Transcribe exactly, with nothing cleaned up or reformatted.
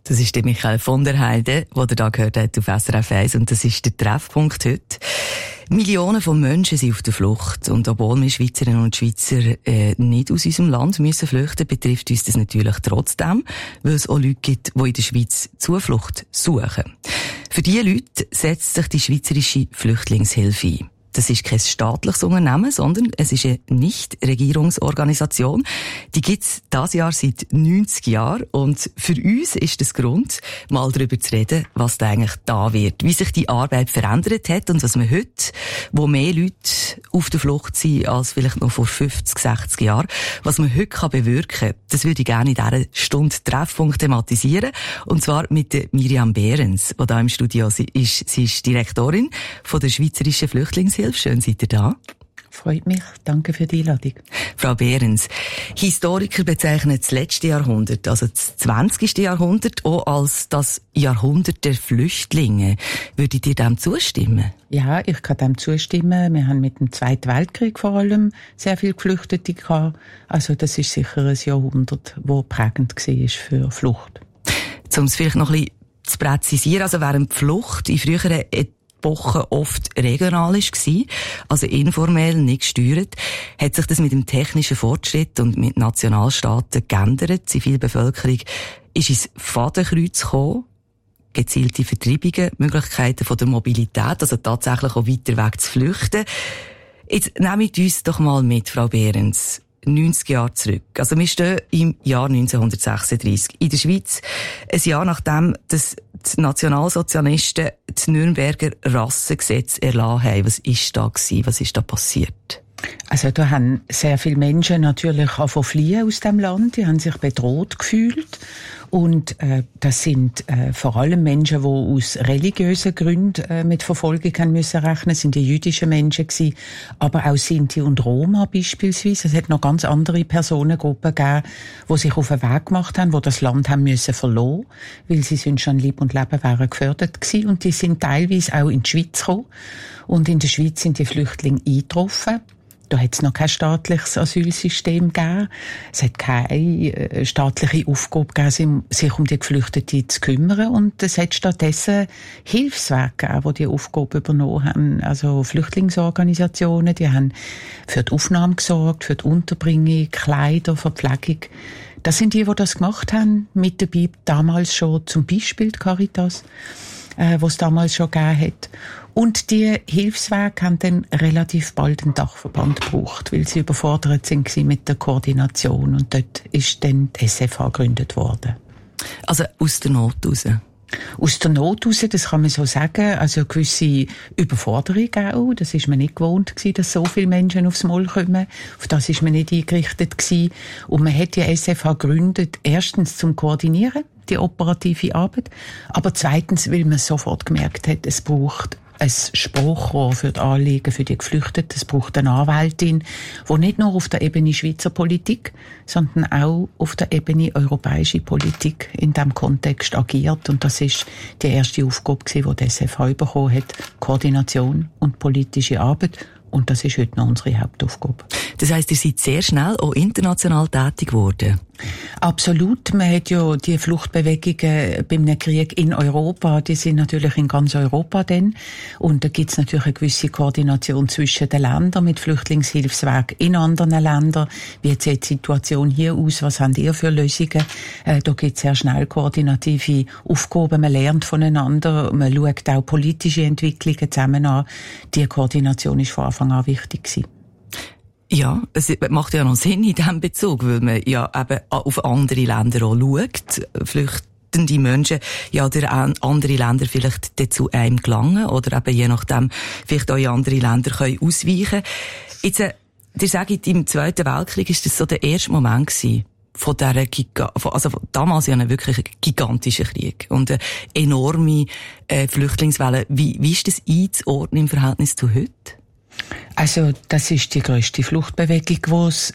Das ist der Michael von der Heide, den ihr da gehört habt auf S R F eins. Und das ist der Treffpunkt heute. Millionen von Menschen sind auf der Flucht. Und obwohl wir Schweizerinnen und Schweizer äh, nicht aus unserem Land müssen flüchten, betrifft uns das natürlich trotzdem, weil es auch Leute gibt, die in der Schweiz Zuflucht suchen. Für diese Leute setzt sich die Schweizerische Flüchtlingshilfe ein. Das ist kein staatliches Unternehmen, sondern es ist eine Nichtregierungsorganisation. Die gibt's dieses Jahr seit neunzig Jahren. Und für uns ist das Grund, mal darüber zu reden, was da eigentlich da wird. Wie sich die Arbeit verändert hat und was man heute, wo mehr Leute auf der Flucht sind als vielleicht noch vor fünfzig, sechzig Jahren, was man heute kann bewirken kann. Das würde ich gerne in dieser Stunde Treffpunkt thematisieren. Und zwar mit der Miriam Behrens, die da im Studio ist. Sie ist Direktorin von der Schweizerischen Flüchtlingshilfe. Schön, seid ihr da. Freut mich. Danke für die Einladung. Frau Behrens, Historiker bezeichnen das letzte Jahrhundert, also das zwanzigste Jahrhundert, auch als das Jahrhundert der Flüchtlinge. Würdet ihr dem zustimmen? Ja, ich kann dem zustimmen. Wir haben mit dem Zweiten Weltkrieg vor allem sehr viele Geflüchtete gehabt. Also das ist sicher ein Jahrhundert, das prägend war für Flucht. Um es vielleicht noch ein bisschen zu präzisieren, also während die Flucht in früheren Wochen oft regional war, also informell, nicht gesteuert, hat sich das mit dem technischen Fortschritt und mit Nationalstaaten geändert. Die Zivilbevölkerung ist ins Fadenkreuz gekommen, gezielte Vertreibungen, Möglichkeiten von der Mobilität, also tatsächlich auch weiter weg zu flüchten. Jetzt nehmt uns doch mal mit, Frau Behrens, neunzig Jahre zurück. Also wir stehen im Jahr neunzehnhundertsechsunddreissig in der Schweiz, ein Jahr nachdem das die Nationalsozialisten das Nürnberger Rassengesetz erlassen haben. Was ist da gewesen? Was ist da passiert? Also da haben sehr viele Menschen natürlich angefangen fliehen aus dem Land. Die haben sich bedroht gefühlt. Und äh, das sind äh, vor allem Menschen, die aus religiösen Gründen äh, mit Verfolgung haben müssen rechnen. Das sind die jüdischen Menschen gewesen, aber auch Sinti und Roma beispielsweise. Es hat noch ganz andere Personengruppen gegeben, die sich auf den Weg gemacht haben, die das Land haben müssen verlassen, weil sie sonst an Leib und Leben wären gefördert gewesen. Und die sind teilweise auch in die Schweiz gekommen. Und in der Schweiz sind die Flüchtlinge eingetroffen. Da hat es noch kein staatliches Asylsystem gegeben. Es hat keine staatliche Aufgabe gegeben, sich um die Geflüchteten zu kümmern. Und es hat stattdessen Hilfswerke gegeben, die die Aufgabe übernommen haben. Also Flüchtlingsorganisationen, die haben für die Aufnahme gesorgt, für die Unterbringung, Kleider, Verpflegung. Das sind die, die das gemacht haben. Mit dabei damals schon zum Beispiel die Caritas, äh, was es damals schon gegeben hat. Und die Hilfswerke haben dann relativ bald einen Dachverband gebraucht, weil sie überfordert sind mit der Koordination. Und dort ist dann die S F H gegründet worden. Also aus der Not raus? Aus der Not raus, das kann man so sagen. Also eine gewisse Überforderung auch. Das ist man nicht gewohnt gewesen, dass so viele Menschen aufs Maul kommen. Auf das ist man nicht eingerichtet gewesen. Und man hat die S F H gegründet, erstens zum Koordinieren, die operative Arbeit. Aber zweitens, weil man sofort gemerkt hat, es braucht ein Sprachrohr für die Anliegen für die Geflüchteten. Es braucht eine Anwältin, die nicht nur auf der Ebene Schweizer Politik, sondern auch auf der Ebene europäische Politik in diesem Kontext agiert. Und das ist die erste Aufgabe, die die S F H bekommen hat. Koordination und politische Arbeit. Und das ist heute noch unsere Hauptaufgabe. Das heisst, ihr seid sehr schnell auch international tätig geworden? Absolut. Man hat ja die Fluchtbewegungen beim Krieg in Europa, die sind natürlich in ganz Europa dann. Und da gibt es natürlich eine gewisse Koordination zwischen den Ländern mit Flüchtlingshilfswerken in anderen Ländern. Wie sieht die Situation hier aus? Was habt ihr für Lösungen? Äh, da gibt es sehr schnell koordinative Aufgaben. Man lernt voneinander. Man schaut auch politische Entwicklungen zusammen an. Die Koordination ist von Anfang an wichtig gewesen. Ja, es macht ja noch Sinn in diesem Bezug, weil man ja eben auf andere Länder auch schaut. Flüchtende Menschen ja durch andere Länder vielleicht zu einem gelangen oder eben je nachdem vielleicht auch in andere Länder können ausweichen. Jetzt, äh, ihr sagt, im Zweiten Weltkrieg ist das so der erste Moment gewesen von dieser Giga, also damals ja ein wirklich gigantischer Krieg und eine enorme äh, Flüchtlingswelle. Wie, wie ist das einzuordnen im Verhältnis zu heute? Also das ist die grösste Fluchtbewegung, die es